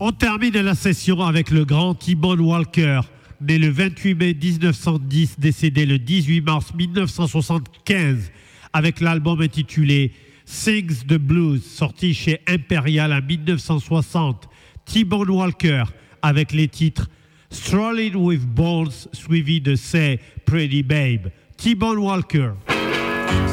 On termine la session avec le grand T-Bone Walker, né le 28 mai 1910, décédé le 18 mars 1975, avec l'album intitulé Sings the Blues, sorti chez Imperial en 1960. T-Bone Walker, avec les titres Strolling with Balls, suivi de Say Pretty Babe. T-Bone Walker.